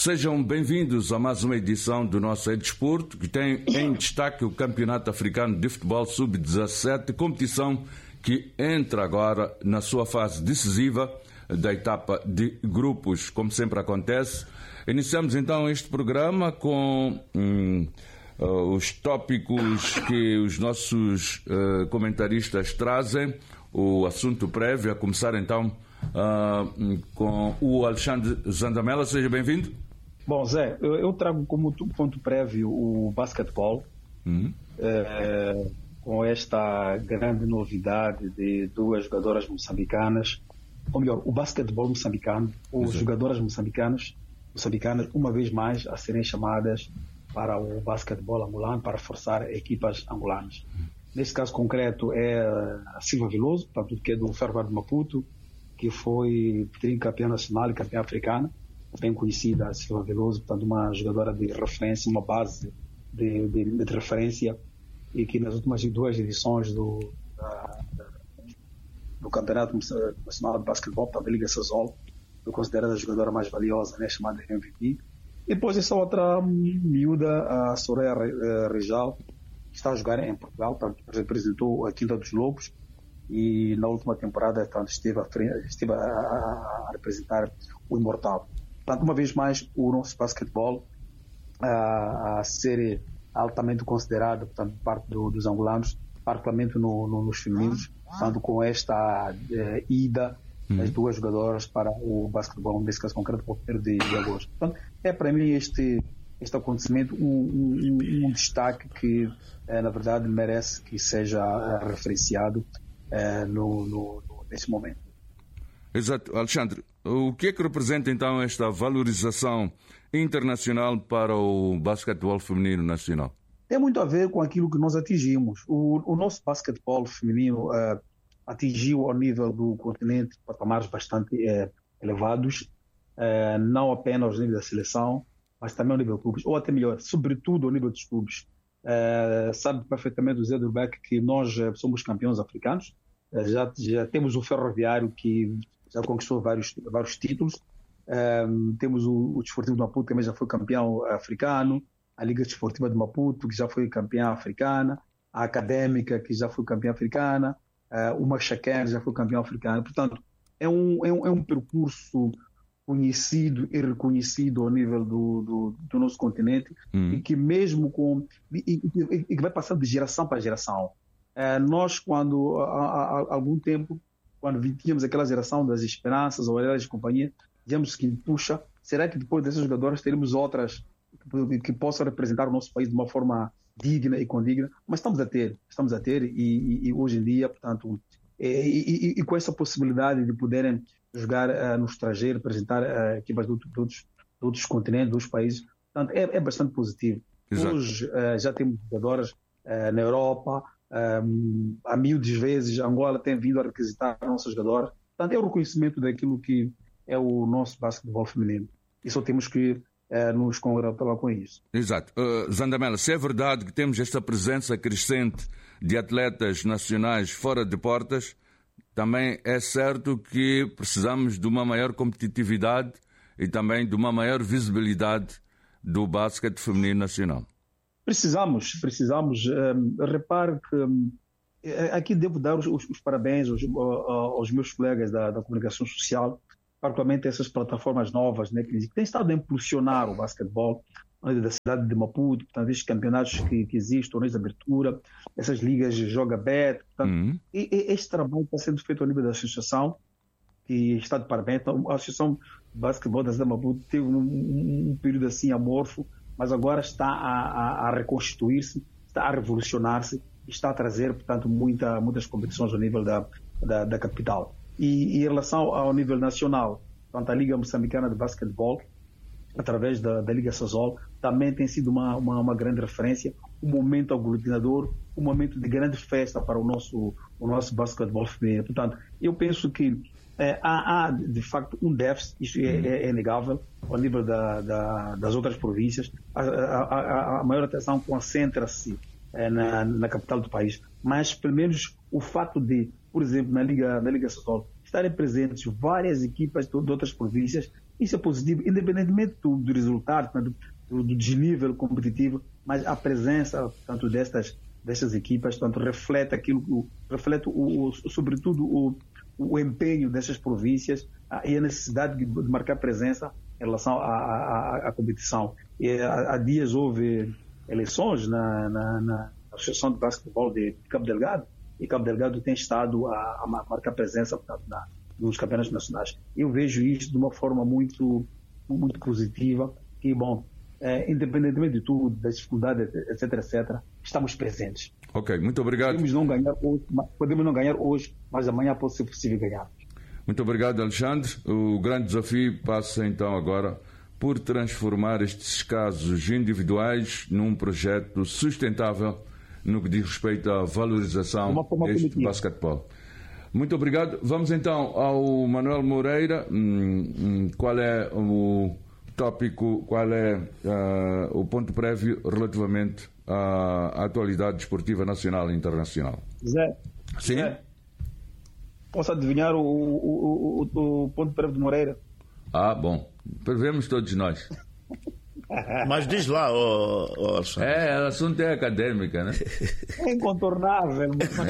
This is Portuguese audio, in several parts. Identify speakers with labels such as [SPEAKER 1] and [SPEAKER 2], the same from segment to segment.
[SPEAKER 1] Sejam bem-vindos a mais uma edição do nosso Edesporto, que tem em destaque o Campeonato Africano de Futebol Sub-17, competição que entra agora na sua fase decisiva da etapa de grupos, como sempre acontece. Iniciamos então este programa com os tópicos que os nossos comentaristas trazem, o assunto prévio, a começar então com o Alexandre Zandamela. Seja bem-vindo.
[SPEAKER 2] Bom, Zé, eu trago como ponto prévio o basquetebol, com esta grande novidade de duas jogadoras moçambicanas, ou melhor, o basquetebol moçambicano, as jogadoras moçambicanas, uma vez mais, a serem chamadas para o basquetebol angolano, para forçar equipas angolanas. Neste caso concreto é a Silva Veloso, portanto, que é do Ferroviário de Maputo, que foi tricampeã nacional e campeã africana, bem conhecida, a Silva Veloso, portanto, uma jogadora de referência, uma base de referência, e que nas últimas duas edições do Campeonato Nacional de Basquetebol, da Liga Sazol, foi considerada a jogadora mais valiosa, né, chamada MVP. E depois essa outra miúda, a Soraya Rejal, que está a jogar em Portugal, portanto, representou a Quinta dos Lobos, e na última temporada, portanto, esteve a representar o Imortal. Portanto, uma vez mais, o nosso basquetebol a ser altamente considerado, portanto, por parte dos angolanos, particularmente nos femininos, portanto, com esta ida das duas jogadoras para o basquetebol, nesse caso concreto, para o 1º de agosto. Portanto, é para mim este acontecimento um destaque que, na verdade, merece que seja referenciado nesse momento.
[SPEAKER 1] Exato. Alexandre, o que é que representa então esta valorização internacional para o basquetebol feminino nacional?
[SPEAKER 2] Tem muito a ver com aquilo que nós atingimos. O nosso basquetebol feminino atingiu ao nível do continente patamares bastante elevados, não apenas ao nível da seleção, mas também ao nível de clubes, ou até melhor, sobretudo ao nível dos clubes. Sabe perfeitamente o Zé Durbeck que nós somos campeões africanos, já temos o Ferroviário que já conquistou vários títulos, temos o Desportivo de Maputo, que também já foi campeão africano, a Liga Desportiva de Maputo, que já foi campeã africana, a Académica, que já foi campeã africana, o Machaquén já foi campeão africano. Portanto, é um percurso conhecido e reconhecido ao nível do nosso continente, e que mesmo e que vai passando de geração para geração. Nós, quando há algum tempo, quando tínhamos aquela geração das Esperanças, ou Aurélias de companhia, dizíamos que, puxa, será que depois dessas jogadoras teremos outras que possam representar o nosso país de uma forma digna e condigna? Mas estamos a ter, e hoje em dia, portanto, e com essa possibilidade de poderem jogar no estrangeiro, representar equipas de outros continentes, dos países, portanto, é bastante positivo.
[SPEAKER 1] Exato.
[SPEAKER 2] Hoje já temos jogadoras na Europa, há miúdas vezes Angola tem vindo a requisitar a nossa jogadora. Portanto, é o reconhecimento daquilo que é o nosso basquetebol feminino, e só temos que nos congratular com isso.
[SPEAKER 1] Exato. Zandamela, se é verdade que temos esta presença crescente de atletas nacionais fora de portas, também é certo que precisamos de uma maior competitividade e também de uma maior visibilidade do basquete feminino nacional.
[SPEAKER 2] Precisamos. Repare que aqui devo dar os parabéns aos meus colegas da comunicação social, particularmente essas plataformas novas, né, que têm estado a impulsionar o basquetebol da cidade de Maputo, portanto, estes campeonatos que existem, torneios de abertura, essas ligas de Joga Bet, portanto, e este trabalho está sendo feito ao nível da associação, que está de parabéns. Então, a Associação de Basquetebol da cidade de Maputo teve um período assim amorfo, mas agora está a reconstituir-se, está a revolucionar-se, está a trazer, portanto, muitas competições ao nível da capital. E em relação ao nível nacional, portanto, a Liga Moçambicana de Basquetebol, através da Liga Sazol, também tem sido uma grande referência, um momento aglutinador, um momento de grande festa para o nosso basquetebol feminino. Portanto, eu penso que há de facto um déficit, isso é inegável, ao nível das outras províncias. A maior atenção concentra-se na capital do país, mas pelo menos o fato de, por exemplo, na Liga Sazol, estarem presentes várias equipas de outras províncias, isso é positivo, independentemente do resultado, do desnível competitivo, mas a presença, portanto, destas equipas, portanto, reflete sobretudo o empenho dessas províncias e a necessidade de marcar presença em relação à competição. E, há dias houve eleições na Associação de Basquetebol de Cabo Delgado, e Cabo Delgado tem estado a marcar presença, portanto, nos campeonatos nacionais. Eu vejo isso de uma forma muito, muito positiva e, bom, independentemente de tudo, das dificuldades, etc., estamos presentes.
[SPEAKER 1] Ok, muito obrigado.
[SPEAKER 2] Podemos não ganhar hoje, mas amanhã pode ser possível ganhar.
[SPEAKER 1] Muito obrigado, Alexandre. O grande desafio passa então agora por transformar estes casos individuais num projeto sustentável no que diz respeito à valorização deste basquetebol. Muito obrigado. Vamos então ao Manuel Moreira. Qual é o tópico, qual é o ponto prévio relativamente à atualidade desportiva nacional e internacional?
[SPEAKER 2] Zé.
[SPEAKER 1] Sim?
[SPEAKER 2] Zé, posso adivinhar o ponto prévio de Moreira?
[SPEAKER 1] Bom. Prevemos todos nós.
[SPEAKER 3] Mas diz lá, Alexandre.
[SPEAKER 1] O assunto é acadêmica, né?
[SPEAKER 2] É incontornável.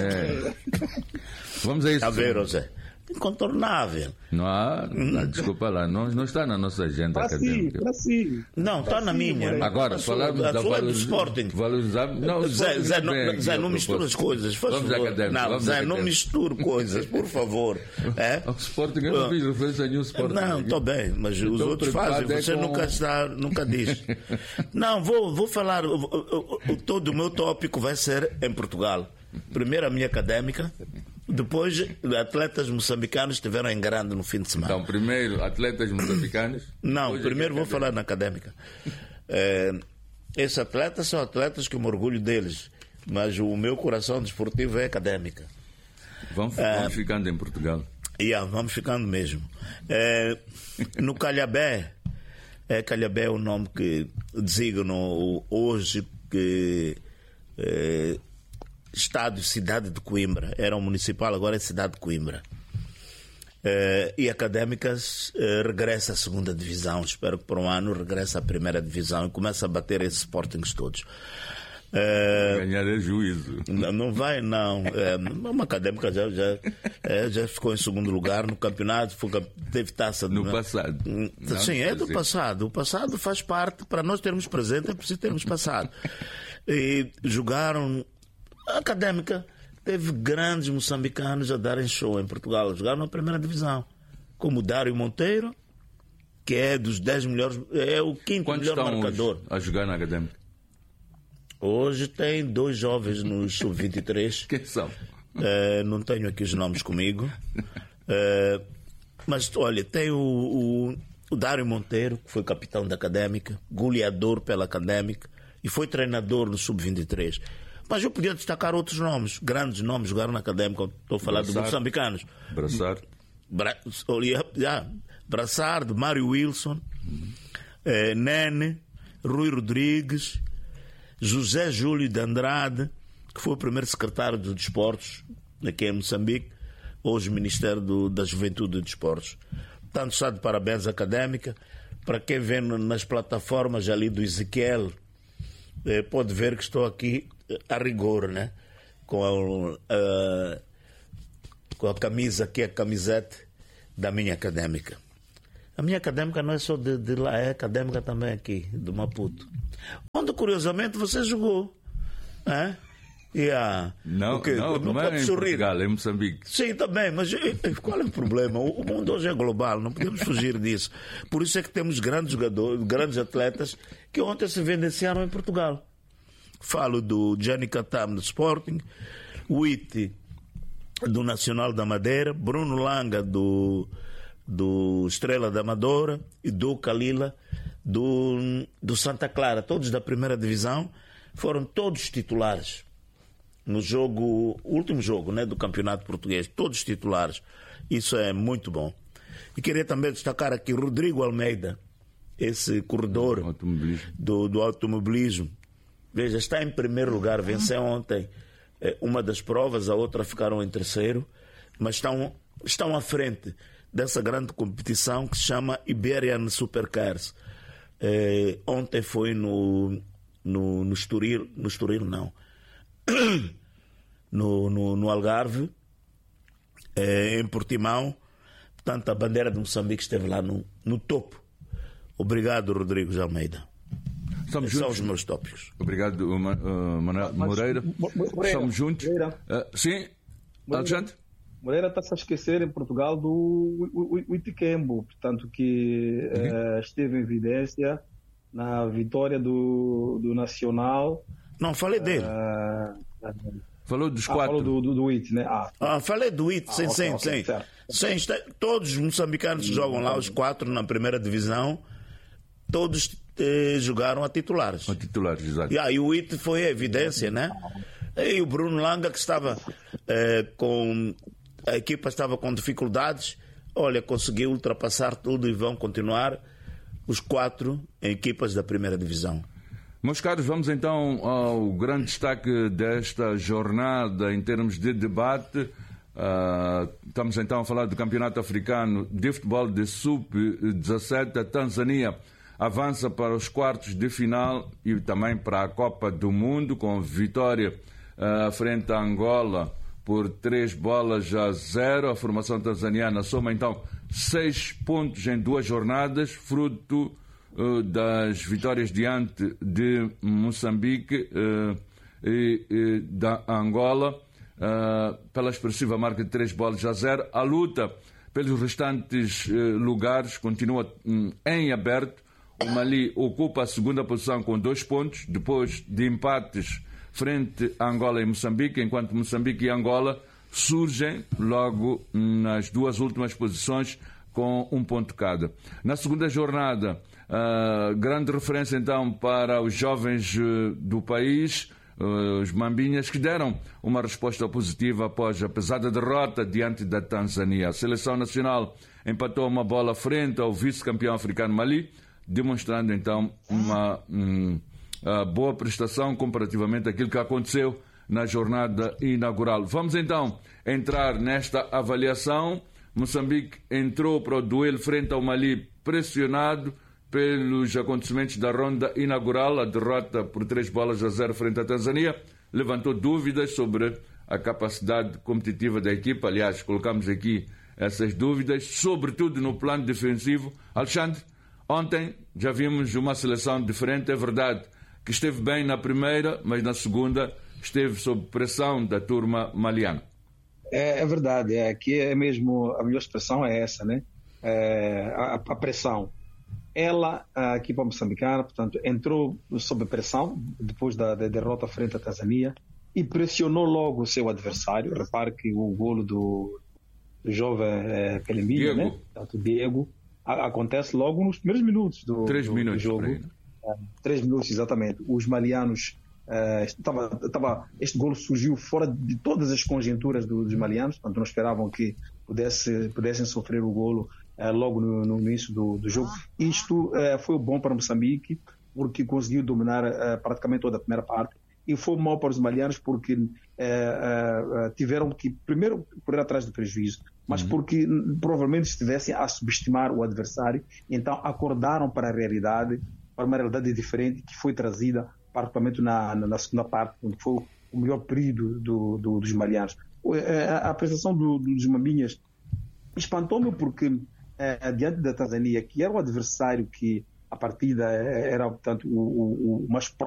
[SPEAKER 1] Vamos a isso.
[SPEAKER 3] Está a ver, Zé? Incontornável.
[SPEAKER 1] Não há, desculpa lá, não está na nossa agenda acadêmica.
[SPEAKER 3] Não, está na minha.
[SPEAKER 1] Agora, falamos da
[SPEAKER 3] Sporting.
[SPEAKER 1] Valorizar. Não,
[SPEAKER 3] Zé, não mistura as coisas.
[SPEAKER 1] Vamos académico.
[SPEAKER 3] Não, Zé, não misture coisas, por favor.
[SPEAKER 1] O Sporting, eu não fiz referência a nenhum Sporting.
[SPEAKER 3] Não, estou bem, mas os outros fazem. Você nunca diz. Não, vou falar. Todo o meu tópico vai ser em Portugal. Primeiro a minha académica. Depois, atletas moçambicanos estiveram em grande no fim de semana.
[SPEAKER 1] Então, primeiro, atletas moçambicanos?
[SPEAKER 3] Não, primeiro vou falar na académica. Esses atletas são atletas que eu me orgulho deles, mas o meu coração desportivo é académica.
[SPEAKER 1] Vamos ficando em Portugal.
[SPEAKER 3] Vamos ficando mesmo. No Calhabé, Calhabé é o nome que designam hoje que... Estado e cidade de Coimbra. Era um municipal, agora é cidade de Coimbra. E Académicas regressa à segunda divisão. Espero que por um ano regresse à primeira divisão e comece a bater esses Sportings todos.
[SPEAKER 1] Ganhar é juízo.
[SPEAKER 3] Não vai, não. Uma Académica já ficou em segundo lugar no campeonato, teve taça.
[SPEAKER 1] No passado.
[SPEAKER 3] Sim, é do passado. O passado faz parte, para nós termos presente, é preciso termos passado. E jogaram. A Académica teve grandes moçambicanos a darem show em Portugal. Jogaram na primeira divisão. Como o Dário Monteiro, que é dos 10 melhores... É o quinto melhor marcador.
[SPEAKER 1] A jogar na Académica?
[SPEAKER 3] Hoje tem 2 jovens no Sub-23.
[SPEAKER 1] Quem são?
[SPEAKER 3] Não tenho aqui os nomes comigo. Mas, olha, tem o Dário Monteiro, que foi capitão da Académica, goleador pela Académica e foi treinador no Sub-23. Mas eu podia destacar outros nomes, grandes nomes, jogaram na Académica. Estou a falar dos moçambicanos. Brassard, Mário Wilson, Nene, Rui Rodrigues, José Júlio de Andrade, que foi o primeiro secretário dos Desportos aqui em Moçambique, hoje Ministério da Juventude e dos Desportos. Portanto, está de parabéns à Académica. Para quem vê nas plataformas ali do Ezequiel, pode ver que estou aqui a rigor, né? Com a camisa aqui, a camisete da minha Académica. A minha Académica não é só de lá, é Académica também aqui, do Maputo. Onde, curiosamente, você jogou.
[SPEAKER 1] Não é em Portugal, é em Moçambique.
[SPEAKER 3] Sim, também, mas qual é o problema? O mundo hoje é global, não podemos fugir disso. Por isso é que temos grandes jogadores, grandes atletas que ontem se evidenciaram em Portugal. Falo do Gianni Catam do Sporting, o Iti do Nacional da Madeira, Bruno Langa do Estrela da Amadora e do Kalila do Santa Clara, todos da primeira divisão, foram todos titulares no último jogo, né, do Campeonato Português, todos titulares. Isso é muito bom. E queria também destacar aqui Rodrigo Almeida, esse corredor do automobilismo. Veja, está em primeiro lugar, venceu ontem uma das provas, a outra ficaram em terceiro, mas estão estão à frente dessa grande competição que se chama Iberian Supercars. Ontem foi no Estoril, não, no Algarve, em Portimão. Portanto, a bandeira de Moçambique esteve lá no topo. Obrigado, Rodrigo de Almeida.
[SPEAKER 1] Estamos
[SPEAKER 3] São
[SPEAKER 1] juntos.
[SPEAKER 3] os meus tópicos.
[SPEAKER 1] Obrigado, Manuel Moreira. Estamos juntos. Sim, Alexandre?
[SPEAKER 2] Moreira está-se a esquecer em Portugal do Itikembo, portanto, que esteve em evidência na vitória do Nacional.
[SPEAKER 3] Não, falei dele.
[SPEAKER 1] Falou dos quatro.
[SPEAKER 2] Falou do IT, né?
[SPEAKER 3] Falei do IT, sim. Todos os moçambicanos que jogam lá, os 4 na primeira divisão, todos jogaram a titulares.
[SPEAKER 1] A titulares, exato.
[SPEAKER 3] E o IT foi a evidência, né? E o Bruno Langa, que estava a equipa estava com dificuldades, olha, conseguiu ultrapassar tudo e vão continuar os 4 equipas da primeira divisão.
[SPEAKER 1] Meus caros, vamos então ao grande destaque desta jornada em termos de debate. Estamos então a falar do Campeonato Africano de Futebol de Sub-17. A Tanzânia avança para os quartos de final e também para a Copa do Mundo, com vitória frente à Angola por 3-0. A formação tanzaniana soma então 6 pontos em 2 jornadas, fruto das vitórias diante de Moçambique e da Angola pela expressiva marca de 3-0. A luta pelos restantes lugares continua em aberto. O Mali ocupa a segunda posição com 2 pontos, depois de empates frente a Angola e Moçambique, enquanto Moçambique e Angola surgem logo nas 2 últimas posições com 1 ponto cada. Na segunda jornada, grande referência então para os jovens do país, os Mambinhas, que deram uma resposta positiva após a pesada derrota diante da Tanzânia. A seleção nacional empatou uma bola frente ao vice-campeão africano Mali, demonstrando então uma boa prestação comparativamente àquilo que aconteceu na jornada inaugural. Vamos então entrar nesta avaliação. Moçambique entrou para o duelo frente ao Mali pressionado pelos acontecimentos da ronda inaugural. A derrota por 3-0 frente à Tanzânia levantou dúvidas sobre a capacidade competitiva da equipa. Aliás, colocamos aqui essas dúvidas, sobretudo no plano defensivo. Alexandre, ontem já vimos uma seleção diferente. É verdade que esteve bem na primeira, mas na segunda esteve sob pressão da turma maliana.
[SPEAKER 2] É verdade, aqui é mesmo, a melhor expressão é essa, né? A pressão. A equipa moçambicana, portanto, entrou sob pressão depois da derrota frente à Tanzânia e pressionou logo o seu adversário. Repare que o golo do jovem Calembinha, né? Portanto, Diego, acontece logo nos primeiros minutos do jogo. 3 minutos, exatamente. Os malianos... este golo surgiu fora de todas as conjunturas dos malianos, portanto não esperavam que pudessem sofrer o golo logo no início do jogo. Isto foi bom para Moçambique, porque conseguiu dominar praticamente toda a primeira parte, e foi mal para os malianos porque tiveram que primeiro correr atrás do prejuízo, mas porque provavelmente estivessem a subestimar o adversário, então acordaram para a realidade, para uma realidade diferente que foi trazida particularmente na segunda parte, onde foi o melhor período dos malianos. A apresentação dos Mambinhas espantou-me porque, diante da Tanzânia, que era o adversário que, a partida, era, portanto, o mais próximo